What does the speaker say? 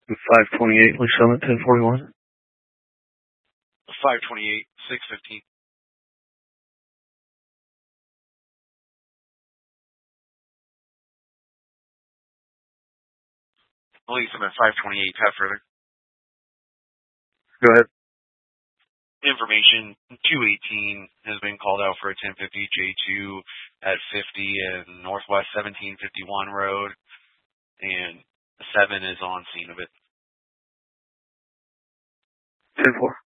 528 Lee Summit, 1041. 528, 615. Lee Summit, 528, pass further. Go ahead. Information, 218 has been called out for a 1050 J2 at 50 and Northwest 1751 Road, and 7 is on scene of it. 10-4.